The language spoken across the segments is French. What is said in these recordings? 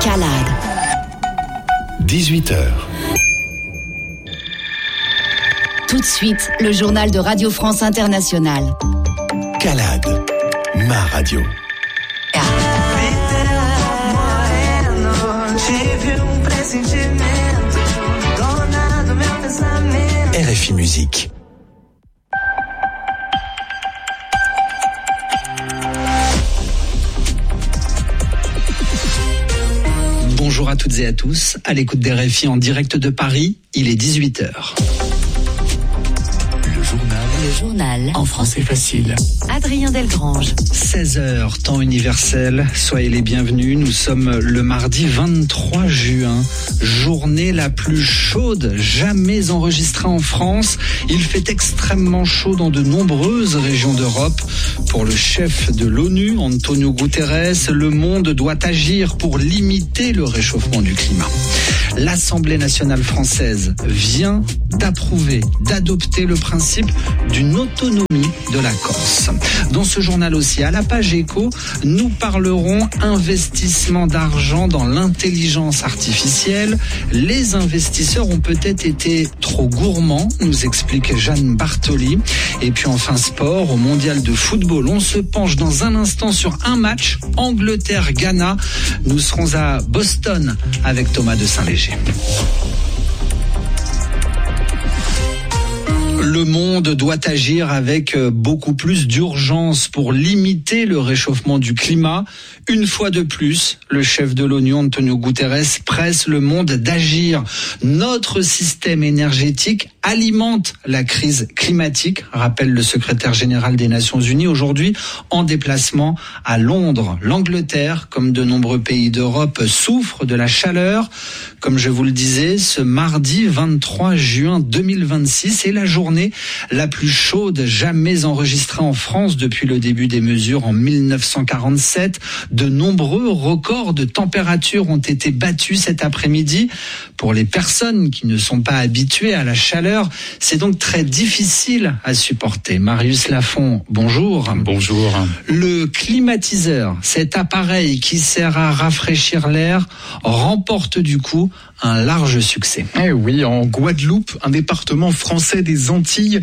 Calade. 18h. Tout de suite, le journal de Radio France Internationale. Calade, ma radio. RFI Musique. Bonjour à toutes et à tous, à l'écoute d'RFI en direct de Paris, il est 18h. Le journal en français facile. Adrien Delgrange. 16h, temps universel, soyez les bienvenus. Nous sommes le mardi 23 juin, journée la plus chaude jamais enregistrée en France. Il fait extrêmement chaud dans de nombreuses régions d'Europe. Pour le chef de l'ONU, Antonio Guterres, le monde doit agir pour limiter le réchauffement du climat. L'Assemblée nationale française vient d'adopter le principe d'une autonomie de la Corse. Dans ce journal aussi, à la page éco, nous parlerons investissement d'argent dans l'intelligence artificielle. Les investisseurs ont peut-être été trop gourmands, nous explique Jeanne Bartoli. Et puis enfin sport, au mondial de football, on se penche dans un instant sur un match, Angleterre-Ghana. Nous serons à Boston avec Thomas de Saint-Léger. Le monde doit agir avec beaucoup plus d'urgence pour limiter le réchauffement du climat. Une fois de plus, le chef de l'ONU, Antonio Guterres, presse le monde d'agir. Notre système énergétique alimente la crise climatique, rappelle le secrétaire général des Nations Unies aujourd'hui en déplacement à Londres. L'Angleterre, comme de nombreux pays d'Europe, souffre de la chaleur. Comme je vous le disais, ce mardi 23 juin 2026 est la journée la plus chaude jamais enregistrée en France depuis le début des mesures en 1947. De nombreux records de température ont été battus cet après-midi. Pour les personnes qui ne sont pas habituées à la chaleur, c'est donc très difficile à supporter. Marius Lafont, bonjour. Bonjour. Le climatiseur, cet appareil qui sert à rafraîchir l'air, remporte du coup un large succès. Eh oui, en Guadeloupe, un département français des Antilles,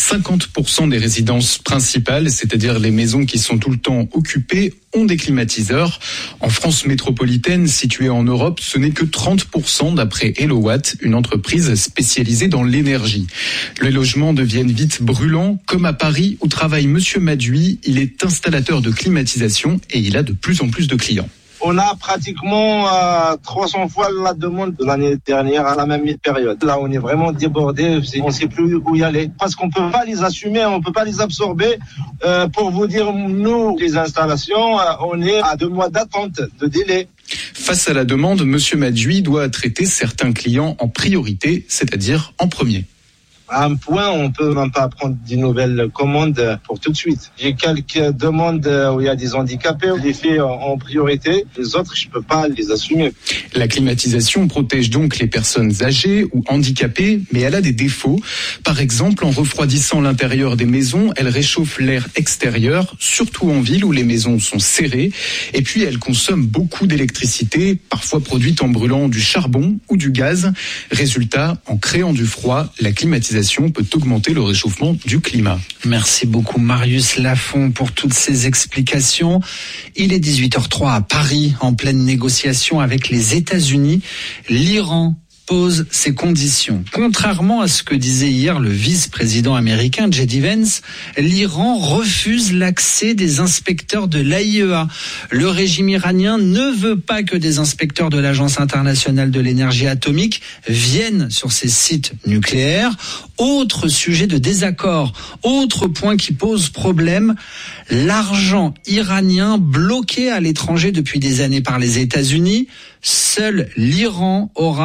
50% des résidences principales, c'est-à-dire les maisons qui sont tout le temps occupées, ont des climatiseurs. En France métropolitaine, située en Europe, ce n'est que 30% d'après Hellowatt, une entreprise spécialisée dans l'énergie. Les logements deviennent vite brûlants, comme à Paris où travaille Monsieur Maduy. Il est installateur de climatisation et il a de plus en plus de clients. On a pratiquement 300 fois la demande de l'année dernière à la même période. Là, on est vraiment débordé. On ne sait plus où y aller parce qu'on ne peut pas les assumer, on ne peut pas les absorber. Pour vous dire, nous, les installations, on est à 2 mois d'attente, de délai. Face à la demande, Monsieur Maduy doit traiter certains clients en priorité, c'est-à-dire en premier. À un point, on peut même pas prendre des nouvelles commandes pour tout de suite. J'ai quelques demandes où il y a des handicapés, je les fais en priorité. Les autres, je peux pas les assumer. La climatisation protège donc les personnes âgées ou handicapées, mais elle a des défauts. Par exemple, en refroidissant l'intérieur des maisons, elle réchauffe l'air extérieur, surtout en ville où les maisons sont serrées. Et puis, elle consomme beaucoup d'électricité, parfois produite en brûlant du charbon ou du gaz. Résultat, en créant du froid, la climatisation peut augmenter le réchauffement du climat. Merci beaucoup Marius Lafont pour toutes ces explications. Il est 18h03 à Paris, en pleine négociation avec les États-Unis. L'Iran pose ses conditions. Contrairement à ce que disait hier le vice-président américain J.D. Vance, l'Iran refuse l'accès des inspecteurs de l'AIEA. Le régime iranien ne veut pas que des inspecteurs de l'Agence internationale de l'énergie atomique viennent sur ses sites nucléaires. Autre sujet de désaccord, autre point qui pose problème, l'argent iranien bloqué à l'étranger depuis des années par les États-Unis. Seul l'Iran aura le contrôle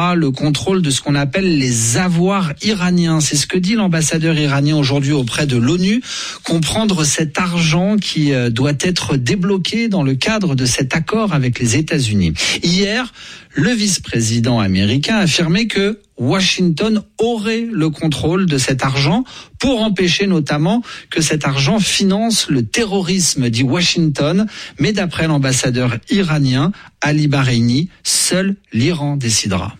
contrôle de ce qu'on appelle les avoirs iraniens. C'est ce que dit l'ambassadeur iranien aujourd'hui auprès de l'ONU. Comprendre cet argent qui doit être débloqué dans le cadre de cet accord avec les États-Unis. Hier, le vice-président américain a affirmé que Washington aurait le contrôle de cet argent pour empêcher notamment que cet argent finance le terrorisme, dit Washington. Mais d'après l'ambassadeur iranien, Ali Bahreini, seul l'Iran décidera.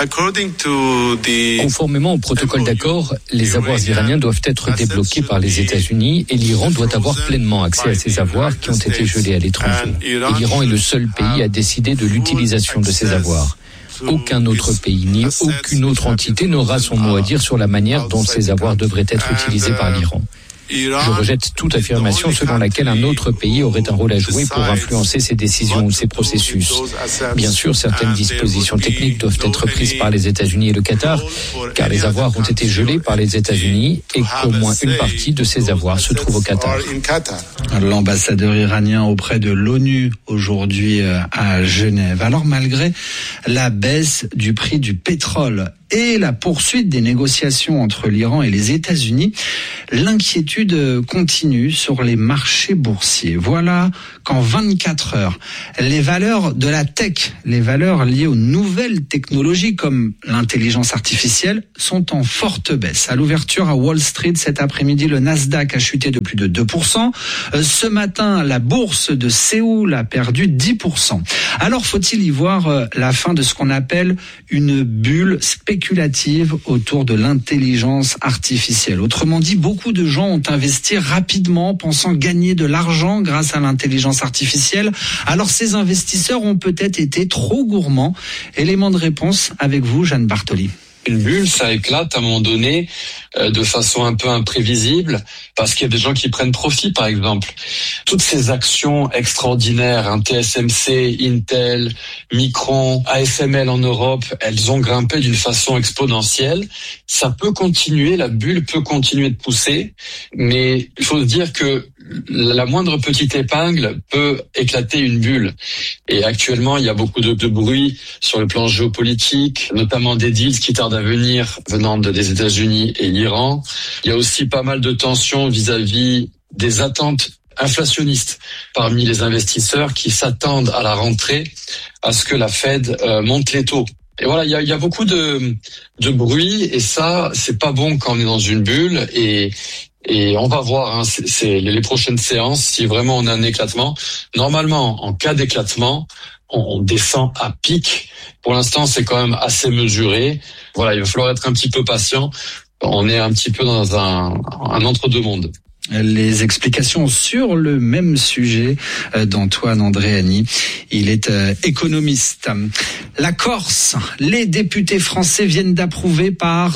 Conformément au protocole d'accord, les avoirs iraniens doivent être débloqués par les États-Unis et l'Iran doit avoir pleinement accès à ces avoirs qui ont été gelés à l'étranger. Et l'Iran est le seul pays à décider de l'utilisation de ces avoirs. Aucun autre pays ni aucune autre entité n'aura son mot à dire sur la manière dont ces avoirs devraient être utilisés par l'Iran. Je rejette toute affirmation selon laquelle un autre pays aurait un rôle à jouer pour influencer ces décisions ou ces processus. Bien sûr, certaines dispositions techniques doivent être prises par les États-Unis et le Qatar, car les avoirs ont été gelés par les États-Unis et qu'au moins une partie de ces avoirs se trouve au Qatar. L'ambassadeur iranien auprès de l'ONU aujourd'hui à Genève. Alors malgré la baisse du prix du pétrole et la poursuite des négociations entre l'Iran et les États-Unis, l'inquiétude continue sur les marchés boursiers. Voilà qu'en 24 heures, les valeurs de la tech, les valeurs liées aux nouvelles technologies comme l'intelligence artificielle, sont en forte baisse. À l'ouverture à Wall Street cet après-midi, le Nasdaq a chuté de plus de 2%. Ce matin, la bourse de Séoul a perdu 10%. Alors faut-il y voir la fin de ce qu'on appelle une bulle spéculative autour de l'intelligence artificielle. Autrement dit, beaucoup de gens ont investi rapidement pensant gagner de l'argent grâce à l'intelligence artificielle. Alors ces investisseurs ont peut-être été trop gourmands. Élément de réponse avec vous, Jeanne Bartoli. Une bulle, ça éclate à un moment donné de façon un peu imprévisible parce qu'il y a des gens qui prennent profit, par exemple. Toutes ces actions extraordinaires, TSMC, Intel, Micron, ASML en Europe, elles ont grimpé d'une façon exponentielle. Ça peut continuer, la bulle peut continuer de pousser, mais il faut se dire que la moindre petite épingle peut éclater une bulle. Et actuellement, il y a beaucoup de bruit sur le plan géopolitique, notamment des deals qui tardent à venir venant des États-Unis et l'Iran. Il y a aussi pas mal de tensions vis-à-vis des attentes inflationnistes parmi les investisseurs qui s'attendent à la rentrée à ce que la Fed monte les taux. Et voilà, il y a beaucoup de bruit et ça, c'est pas bon quand on est dans une bulle et on va voir, c'est les prochaines séances, si vraiment on a un éclatement. Normalement, en cas d'éclatement, on descend à pic. Pour l'instant, c'est quand même assez mesuré. Voilà, il va falloir être un petit peu patient. On est un petit peu dans un entre-deux-mondes. Les explications sur le même sujet d'Antoine Andréani. Il est économiste. La Corse, les députés français viennent d'approuver par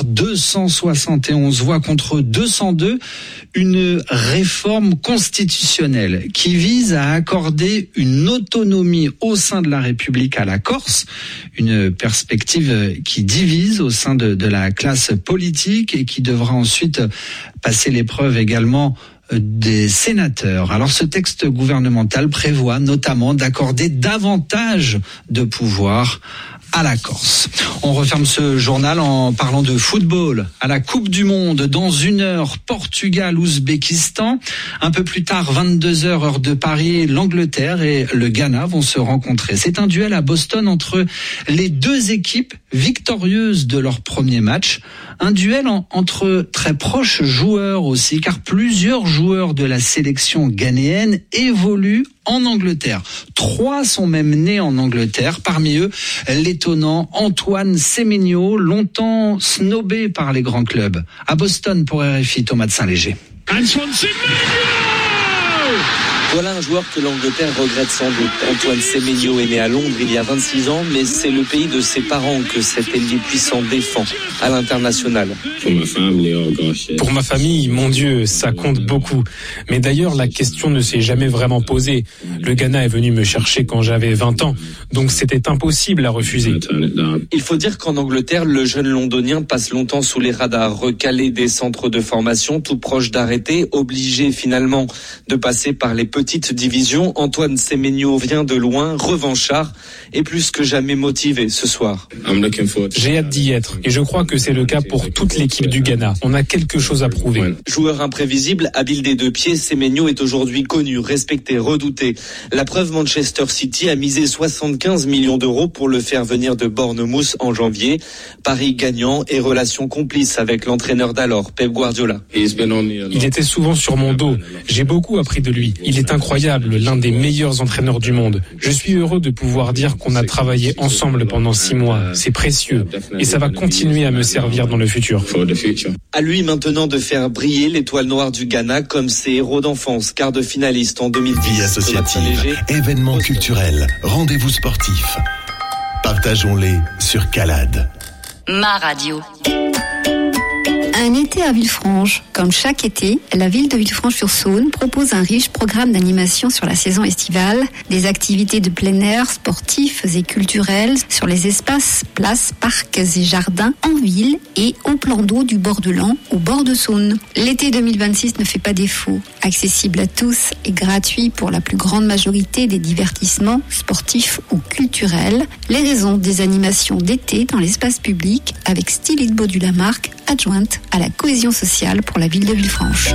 271 voix contre 202 une réforme constitutionnelle qui vise à accorder une autonomie au sein de la République à la Corse, une perspective qui divise au sein de la classe politique et qui devra ensuite passer l'épreuve également des sénateurs. Alors ce texte gouvernemental prévoit notamment d'accorder davantage de pouvoir à la Corse. On referme ce journal en parlant de football. À la Coupe du Monde, dans 1 heure, Portugal-Ouzbékistan. Un peu plus tard, 22h, heure de Paris, l'Angleterre et le Ghana vont se rencontrer. C'est un duel à Boston entre les deux équipes victorieuses de leur premier match. Un duel entre très proches joueurs aussi, car plusieurs joueurs de la sélection ghanéenne évoluent en Angleterre. 3 sont même nés en Angleterre. Parmi eux, l'étonnant Antoine Semenyo, longtemps snobé par les grands clubs. À Boston pour RFI, Thomas de Saint-Léger. Antoine Semenyo! Voilà un joueur que l'Angleterre regrette sans doute. Antoine Semenyo est né à Londres il y a 26 ans, mais c'est le pays de ses parents que cet ailier puissant défend à l'international. Pour ma famille, mon Dieu, ça compte beaucoup. Mais d'ailleurs, la question ne s'est jamais vraiment posée. Le Ghana est venu me chercher quand j'avais 20 ans, donc c'était impossible à refuser. Il faut dire qu'en Angleterre, le jeune londonien passe longtemps sous les radars, recalé des centres de formation, tout proche d'arrêter, obligé finalement de passer par les petite division, Antoine Semenyo vient de loin, revanchard et plus que jamais motivé ce soir. J'ai hâte d'y être et je crois que c'est le cas pour toute l'équipe du Ghana. On a quelque chose à prouver. Joueur imprévisible, habile des deux pieds, Semenyo est aujourd'hui connu, respecté, redouté. La preuve, Manchester City a misé 75 millions d'euros pour le faire venir de Bournemouth en janvier. Paris gagnant et relation complice avec l'entraîneur d'alors, Pep Guardiola. Il était souvent sur mon dos. J'ai beaucoup appris de lui. Il est incroyable, l'un des meilleurs entraîneurs du monde. Je suis heureux de pouvoir dire qu'on a travaillé ensemble pendant 6 mois. C'est précieux et ça va continuer à me servir dans le futur. À lui maintenant de faire briller l'étoile noire du Ghana comme ses héros d'enfance, quart de finaliste en 2010. Vie associative, événements culturels, rendez-vous sportifs. Partageons-les sur Calade. Ma radio. Un été à Villefranche. Comme chaque été, la ville de Villefranche-sur-Saône propose un riche programme d'animation sur la saison estivale, des activités de plein air, sportifs et culturelles sur les espaces, places, parcs et jardins en ville et au plan d'eau du bord de l'An, au bord de Saône. L'été 2026 ne fait pas défaut. Accessible à tous et gratuit pour la plus grande majorité des divertissements sportifs ou culturels, les raisons des animations d'été dans l'espace public avec Stylite Baudulamarque, adjointe à la cohésion sociale pour la ville de Villefranche.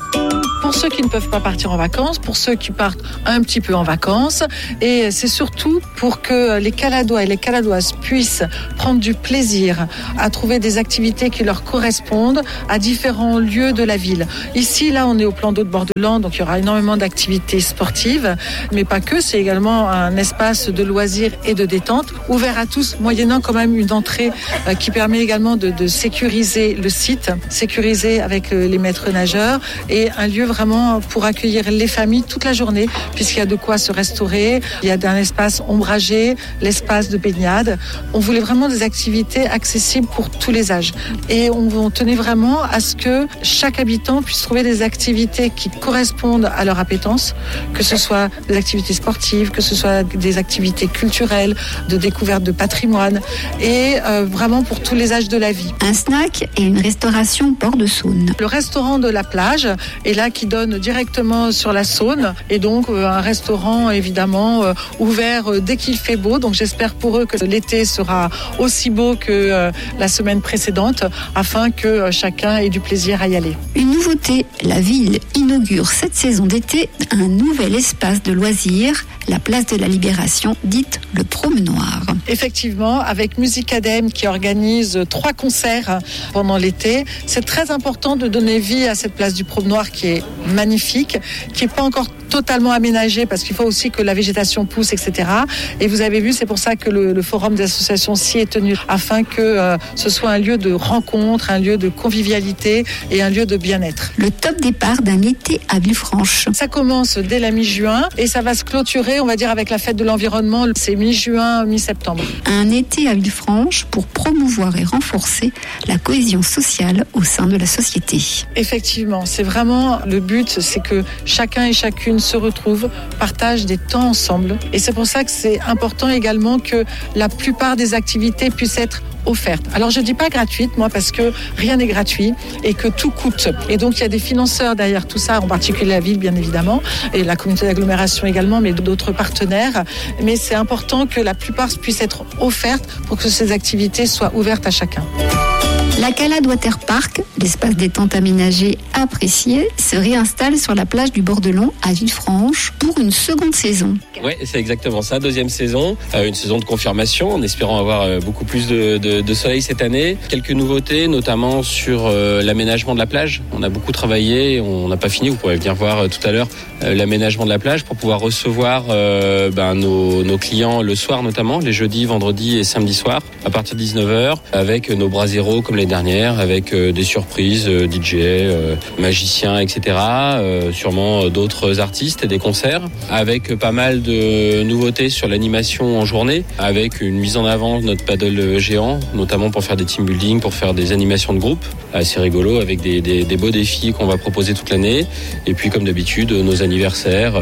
Pour ceux qui ne peuvent pas partir en vacances, pour ceux qui partent un petit peu en vacances, et c'est surtout pour que les Caladois et les Caladoises puissent prendre du plaisir à trouver des activités qui leur correspondent à différents lieux de la ville. Ici, là, on est au plan d'eau de Bord-de-Lan, donc il y aura énormément d'activités sportives, mais pas que, c'est également un espace de loisirs et de détente, ouvert à tous, moyennant quand même une entrée qui permet également de sécuriser le site, sécuriser avec les maîtres nageurs, et un lieu vraiment pour accueillir les familles toute la journée, puisqu'il y a de quoi se restaurer, il y a un espace ombragé, l'espace de baignade. On voulait vraiment des activités accessibles pour tous les âges. Et on tenait vraiment à ce que chaque habitant puisse trouver des activités qui correspondent à leur appétence, que ce soit des activités sportives, que ce soit des activités culturelles, de découverte de patrimoine, et vraiment pour tous les âges de la vie. Un snack et une restauration bord de Saône. Le restaurant de la plage est là qui donne directement sur la Saône, et donc un restaurant évidemment ouvert dès qu'il fait beau, donc j'espère pour eux que l'été sera aussi beau que la semaine précédente, afin que chacun ait du plaisir à y aller. Une nouveauté, la ville inaugure cette saison d'été un nouvel espace de loisirs, la place de la Libération, dite le Promenoir. Effectivement, avec Musicadem qui organise 3 concerts pendant l'été, c'est très important de donner vie à cette place du Promenoir qui est magnifique, qui n'est pas encore totalement aménagée parce qu'il faut aussi que la végétation pousse, etc. Et vous avez vu, c'est pour ça que le forum des associations s'y est tenu, afin que ce soit un lieu de rencontre, un lieu de convivialité et un lieu de bien-être. Le top départ d'un été à Villefranche. Ça commence dès la mi-juin et ça va se clôturer, on va dire, avec la fête de l'environnement, c'est mi-juin, mi-septembre. Un été à Villefranche pour promouvoir et renforcer la cohésion sociale au sein de la société. Effectivement, c'est vraiment le but, c'est que chacun et chacune se retrouvent, partagent des temps ensemble. Et c'est pour ça que c'est important également que la plupart des activités puissent être offertes. Alors je dis pas gratuite, moi, parce que rien n'est gratuit et que tout coûte. Et donc il y a des financeurs derrière tout ça, en particulier la ville bien évidemment, et la communauté d'agglomération également, mais d'autres partenaires. Mais c'est important que la plupart puissent être offertes pour que ces activités soient ouvertes à chacun. La Calade Water Park, l'espace détente aménagé apprécié, se réinstalle sur la plage du bord de l'An à Villefranche pour une seconde saison. Oui, c'est exactement ça, 2e saison, une saison de confirmation, en espérant avoir beaucoup plus de soleil cette année. Quelques nouveautés, notamment sur l'aménagement de la plage. On a beaucoup travaillé, on n'a pas fini, vous pourrez venir voir tout à l'heure l'aménagement de la plage pour pouvoir recevoir nos clients le soir notamment, les jeudis, vendredis et samedis soirs, à partir de 19h, avec nos braseros comme les dernières, avec des surprises, DJ, magiciens, etc. Sûrement d'autres artistes et des concerts, avec pas mal de nouveautés sur l'animation en journée, avec une mise en avant de notre paddle géant, notamment pour faire des team building, pour faire des animations de groupe, assez rigolo, avec des beaux défis qu'on va proposer toute l'année. Et puis comme d'habitude, nos anniversaires,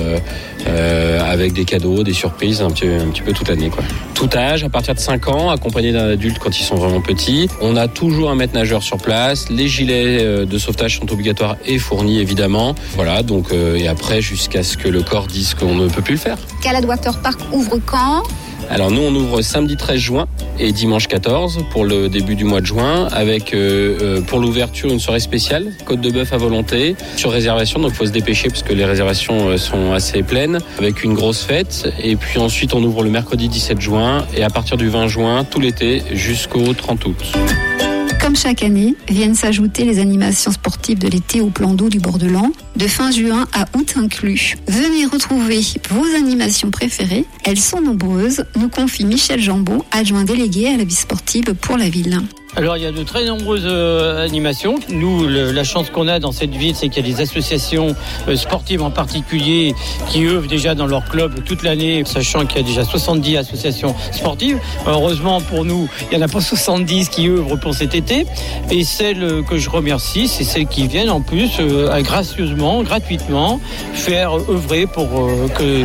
avec des cadeaux, des surprises, un petit peu toute l'année, quoi. Tout âge, à partir de 5 ans, accompagné d'un adulte quand ils sont vraiment petits. On a toujours un maîtres nageurs sur place, les gilets de sauvetage sont obligatoires et fournis évidemment. Voilà, donc et après jusqu'à ce que le corps dise qu'on ne peut plus le faire. Calade Water Park ouvre quand ? Alors nous on ouvre samedi 13 juin et dimanche 14 pour le début du mois de juin avec pour l'ouverture une soirée spéciale, côte de bœuf à volonté, sur réservation, donc il faut se dépêcher parce que les réservations sont assez pleines, avec une grosse fête. Et puis ensuite on ouvre le mercredi 17 juin et à partir du 20 juin tout l'été jusqu'au 30 août. Comme chaque année, viennent s'ajouter les animations sportives de l'été au plan d'eau du Bordelans, de fin juin à août inclus. Venez retrouver vos animations préférées. Elles sont nombreuses, nous confie Michel Jambon, adjoint délégué à la vie sportive pour la ville. Alors il y a de très nombreuses animations. Nous, la chance qu'on a dans cette ville, c'est qu'il y a des associations sportives en particulier qui œuvrent déjà dans leur club toute l'année, sachant qu'il y a déjà 70 associations sportives. Heureusement pour nous, il n'y en a pas 70 qui œuvrent pour cet été. Et celles que je remercie, c'est celles qui viennent en plus gracieusement, gratuitement, faire œuvrer pour que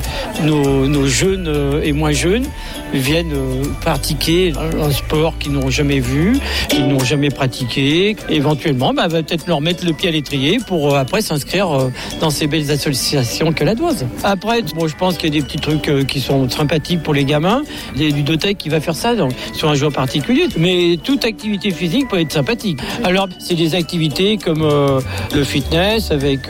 nos jeunes et moins jeunes viennent pratiquer un sport qu'ils n'ont jamais vu, qu'ils n'ont jamais pratiqué. Éventuellement, va peut-être leur mettre le pied à l'étrier pour après s'inscrire dans ces belles associations caladoises. Après, je pense qu'il y a des petits trucs qui sont sympathiques pour les gamins. Il y a du ludothèque qui va faire ça sur un jour particulier. Mais toute activité physique peut être sympathique. Alors, c'est des activités comme le fitness avec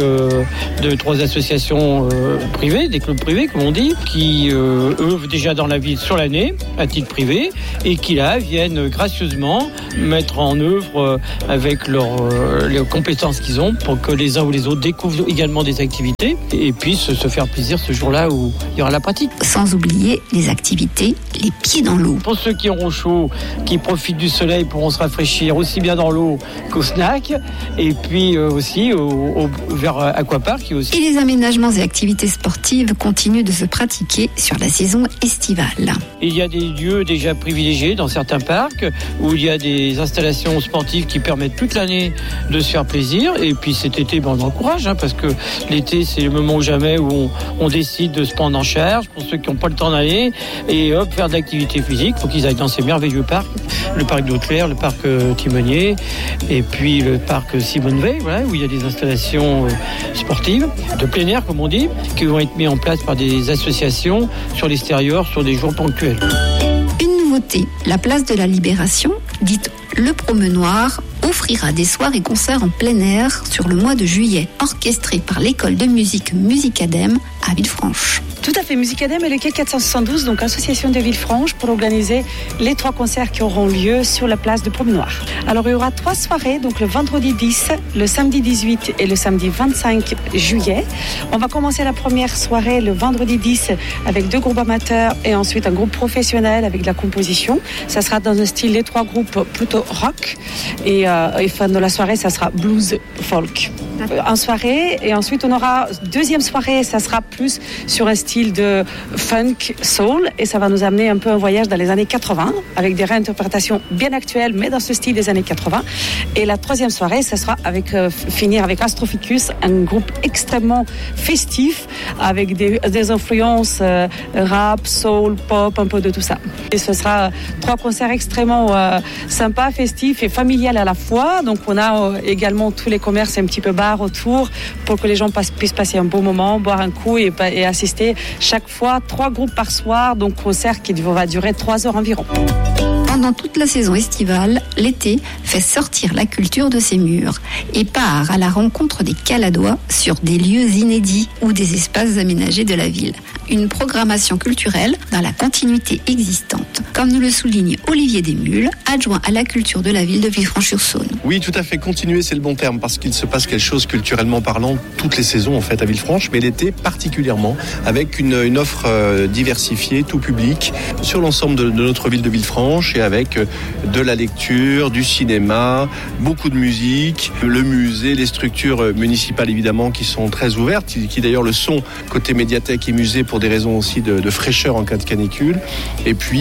2-3 associations privées, des clubs privés comme on dit, qui œuvrent déjà dans la ville sur l'année à titre privé et qui là viennent gracieusement mettre en œuvre avec les compétences qu'ils ont pour que les uns ou les autres découvrent également des activités et puissent se faire plaisir ce jour-là où il y aura la pratique. Sans oublier les activités, les pieds dans l'eau. Pour ceux qui auront chaud, qui profitent du soleil pourront se rafraîchir aussi bien dans l'eau qu'au snack et puis aussi vers Aquapark. Aussi. Et les aménagements et activités sportives continuent de se pratiquer sur la saison estivale. Il y a des lieux déjà privilégiés dans certains parcs où il y a des installations sportives qui permettent toute l'année de se faire plaisir. Et puis cet été, on encourage parce que l'été, c'est le moment ou jamais où on décide de se prendre en charge pour ceux qui n'ont pas le temps d'aller et faire de l'activité physique. Il faut qu'ils aillent dans ces merveilleux parcs. Le parc d'Haute-Claire, le parc Timonier et puis le parc Simone Veil, où il y a des installations sportives de plein air, comme on dit, qui vont être mises en place par des associations sur l'extérieur, sur des jours ponctuels. Une nouveauté, la place de la Libération, dite Le Promenoir, offrira des soirées concerts en plein air sur le mois de juillet, orchestrés par l'école de musique Musicadem à Villefranche. Tout à fait, Musicadem est le quai 472, donc association de Villefranche, pour organiser les 3 concerts qui auront lieu sur la place de Promenoir. Alors il y aura 3 soirées, donc le vendredi 10, le samedi 18 et le samedi 25 juillet. On va commencer la première soirée le vendredi 10 avec 2 groupes amateurs et ensuite un groupe professionnel avec de la composition. Ça sera dans un style, les 3 groupes plutôt rock et fin de la soirée, ça sera blues folk. En soirée, et ensuite on aura deuxième soirée, ça sera plus sur un style de funk soul et ça va nous amener un peu un voyage dans les années 80 avec des réinterprétations bien actuelles mais dans ce style des années 80. Et la troisième soirée, ça sera finir avec Astroficus, un groupe extrêmement festif avec des influences rap, soul, pop, un peu de tout ça. Et ce sera 3 concerts extrêmement sympas, festifs et familiales à la fois. Donc on a également tous les commerces un petit peu bars autour pour que les gens puissent passer un beau moment, boire un coup et assister chaque fois 3 groupes par soir, donc concert qui va durer 3 heures environ. Pendant toute la saison estivale, l'été fait sortir la culture de ses murs et part à la rencontre des Caladois sur des lieux inédits ou des espaces aménagés de la ville. Une programmation culturelle dans la continuité existante, comme nous le souligne Olivier Desmules, adjoint à la culture de la ville de Villefranche-sur-Saône. Oui, tout à fait. Continuer, c'est le bon terme, parce qu'il se passe quelque chose culturellement parlant toutes les saisons en fait à Villefranche, mais l'été particulièrement, avec une offre diversifiée, tout public, sur l'ensemble de notre ville de Villefranche, et avec de la lecture, du cinéma, beaucoup de musique, le musée, les structures municipales évidemment qui sont très ouvertes, qui d'ailleurs le sont côté médiathèque et musée pour des raisons aussi de fraîcheur en cas de canicule, et puis une diversité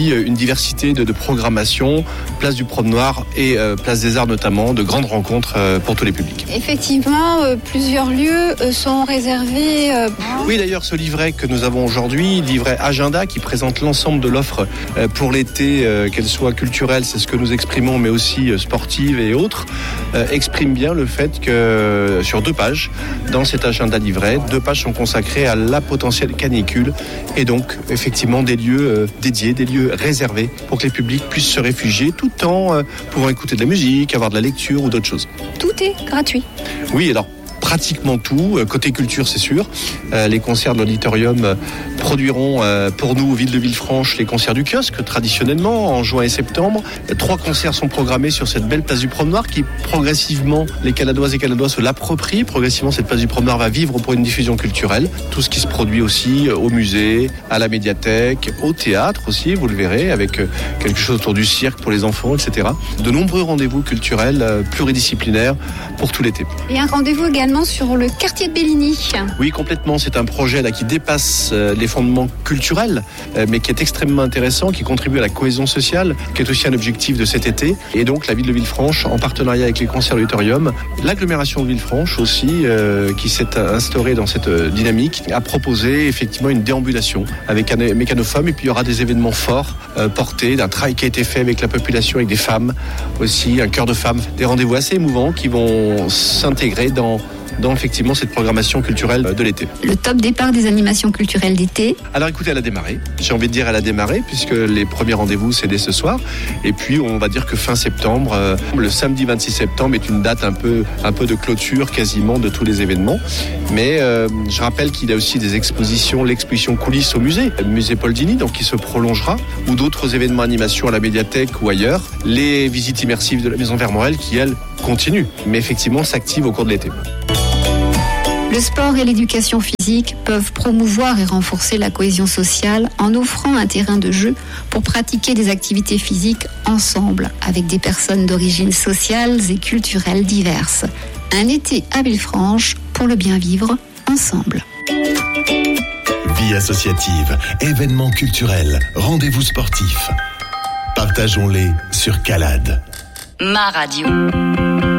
diversité de programmation, place du Promenoir et place des Arts notamment, de grandes rencontres pour tous les publics. Effectivement, plusieurs lieux sont réservés. Oui, d'ailleurs, ce livret que nous avons aujourd'hui, livret Agenda, qui présente l'ensemble de l'offre pour l'été, qu'elle soit culturelle, c'est ce que nous exprimons, mais aussi sportive et autres, exprime bien le fait que sur 2 pages, dans cet agenda livret, 2 pages sont consacrées à la potentielle canicule et donc effectivement des lieux dédiés, des lieux réservés pour que les publics puissent se réfugier tout en pouvant écouter de la musique, avoir de la lecture ou d'autres choses. Tout est gratuit. Oui, alors pratiquement tout. Côté culture, c'est sûr. Les concerts de l'auditorium produiront pour nous, Ville de Villefranche, les concerts du kiosque, traditionnellement, en juin et septembre. 3 concerts sont programmés sur cette belle place du Promenoir qui, progressivement, les Caladoises et Caladois se l'approprient. Progressivement, cette place du Promenoir va vivre pour une diffusion culturelle. Tout ce qui se produit aussi au musée, à la médiathèque, au théâtre aussi, vous le verrez, avec quelque chose autour du cirque pour les enfants, etc. De nombreux rendez-vous culturels pluridisciplinaires pour tout l'été. Et un rendez-vous également sur le quartier de Belligny. Oui, complètement. C'est un projet là qui dépasse les fondements culturels, mais qui est extrêmement intéressant, qui contribue à la cohésion sociale, qui est aussi un objectif de cet été. Et donc la ville de Villefranche, en partenariat avec les concerts de l'auditorium, l'agglomération de Villefranche aussi, qui s'est instaurée dans cette dynamique, a proposé effectivement une déambulation avec un mécanophone. Et puis il y aura des événements forts portés, d'un travail qui a été fait avec la population, avec des femmes aussi, un chœur de femmes, des rendez-vous assez émouvants qui vont s'intégrer dans effectivement cette programmation culturelle de l'été. Le top départ des animations culturelles d'été. Alors écoutez, elle a démarré. J'ai envie de dire elle a démarré puisque les premiers rendez-vous c'est dès ce soir. Et puis on va dire que fin septembre, le samedi 26 septembre est une date un peu de clôture quasiment de tous les événements. Mais je rappelle qu'il y a aussi des expositions, l'exposition coulisses au musée Paul Dini, donc qui se prolongera, ou d'autres événements animation à la médiathèque ou ailleurs. Les visites immersives de la Maison Vermorel qui elles continuent, mais effectivement s'activent au cours de l'été. Le sport et l'éducation physique peuvent promouvoir et renforcer la cohésion sociale en offrant un terrain de jeu pour pratiquer des activités physiques ensemble avec des personnes d'origine sociale et culturelle diverses. Un été à Villefranche pour le bien vivre ensemble. Vie associative, événements culturels, rendez-vous sportifs. Partageons-les sur Calade. Ma radio.